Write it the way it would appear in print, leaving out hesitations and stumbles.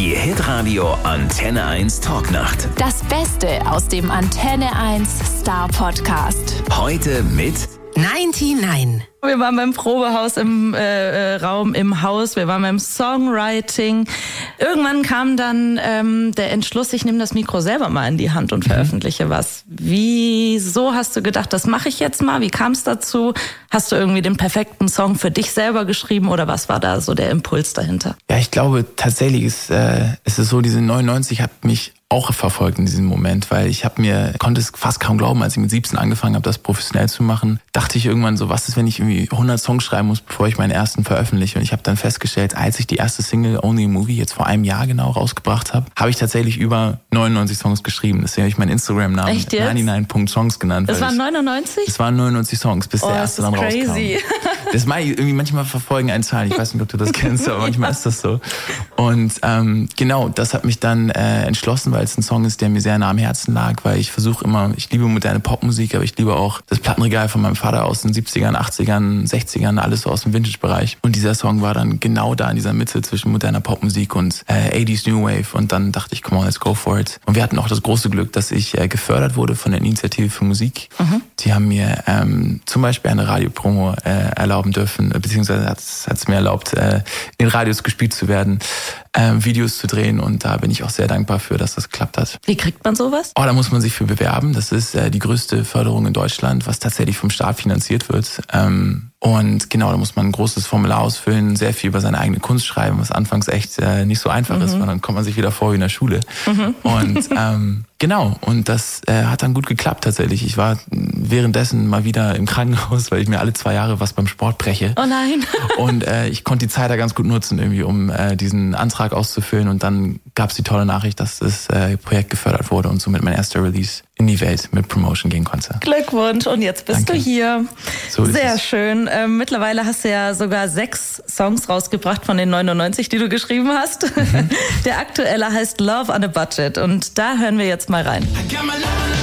Die Hitradio Antenne 1 Talknacht. Das Beste aus dem Antenne 1 Star Podcast. Heute mit 99. Wir waren beim Probehaus im Raum im Haus, wir waren beim Songwriting. Irgendwann kam dann der Entschluss, ich nehme das Mikro selber mal in die Hand und veröffentliche was. Wieso hast du gedacht, das mache ich jetzt mal? Wie kam es dazu? Hast du irgendwie den perfekten Song für dich selber geschrieben oder was war da so der Impuls dahinter? Ja, ich glaube tatsächlich ist es so, diese 99 hat mich auch verfolgt in diesem Moment, weil konnte es fast kaum glauben, als ich mit 17 angefangen habe, das professionell zu machen, dachte ich irgendwann so, was ist, wenn ich irgendwie 100 Songs schreiben muss, bevor ich meinen ersten veröffentliche? Und ich habe dann festgestellt, als ich die erste Single Only a Movie jetzt vor einem Jahr genau rausgebracht habe, habe ich tatsächlich über 99 Songs geschrieben. Deswegen habe ich meinen Instagram-Namen 99.songs genannt. Es waren 99? Es waren 99 Songs, bis der erste dann rauskam. Crazy. Das mag ich irgendwie, manchmal verfolgen einen Zahlen, ich weiß nicht, ob du das kennst, aber manchmal ist das so. Und genau, das hat mich dann entschlossen, weil es ein Song ist, der mir sehr nah am Herzen lag, weil ich liebe moderne Popmusik, aber ich liebe auch das Plattenregal von meinem Vater aus den 70ern, 80ern, 60ern, alles so aus dem Vintage-Bereich. Und dieser Song war dann genau da in dieser Mitte zwischen moderner Popmusik und 80s New Wave. Und dann dachte ich, come on, let's go for it. Und wir hatten auch das große Glück, dass ich gefördert wurde von der Initiative für Musik. Die haben mir zum Beispiel eine Radiopromo erlauben dürfen, beziehungsweise hat es mir erlaubt, in Radios gespielt zu werden, Videos zu drehen, und da bin ich auch sehr dankbar für, dass das geklappt hat. Wie kriegt man sowas? Da muss man sich für bewerben. Das ist die größte Förderung in Deutschland, was tatsächlich vom Staat finanziert wird. Und genau, da muss man ein großes Formular ausfüllen, sehr viel über seine eigene Kunst schreiben, was anfangs echt nicht so einfach ist, weil dann kommt man sich wieder vor wie in der Schule. Und genau, und das hat dann gut geklappt tatsächlich. Ich war währenddessen mal wieder im Krankenhaus, weil ich mir alle 2 Jahre was beim Sport breche. Oh nein. Und ich konnte die Zeit da ganz gut nutzen, irgendwie, um diesen Antrag auszufüllen. Und dann gab es die tolle Nachricht, dass das Projekt gefördert wurde und somit mein erster Release in die Welt mit Promotion gehen konnte. Glückwunsch, und jetzt bist du hier. So sehr schön. Mittlerweile hast du ja sogar 6 Songs rausgebracht von den 99, die du geschrieben hast. Der aktuelle heißt Love on a Budget, und da hören wir jetzt mal rein.